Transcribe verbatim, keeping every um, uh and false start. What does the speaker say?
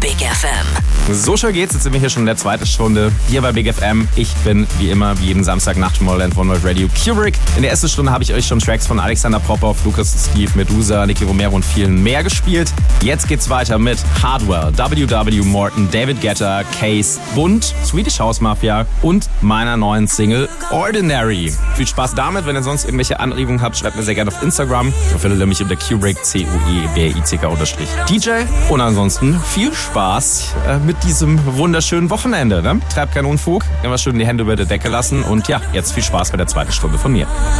Big F M. So schön geht's, jetzt sind wir hier schon in der zweiten Stunde hier bei Big F M. Ich bin wie immer, wie jeden Samstag nach Tomorrowland One World Radio Kubrick. In der ersten Stunde habe ich euch schon Tracks von Alexander Popov, Lucas Steve, Medusa, Nicky Romero und vielen mehr gespielt. Jetzt geht's weiter mit Hardwell, W W Morton, David Guetta, Case, Bund, Swedish House Mafia und meiner neuen Single Ordinary. Viel Spaß damit. Wenn ihr sonst irgendwelche Anregungen habt, schreibt mir sehr gerne auf Instagram. Da findet ihr mich unter Kubrick, C U E B I C K unterstrich D J. Und ansonsten viel Spaß äh, mit diesem wunderschönen Wochenende. Ne? Treibt keinen Unfug, immer schön die Hände über der Decke lassen und ja, jetzt viel Spaß bei der zweiten Stunde von mir.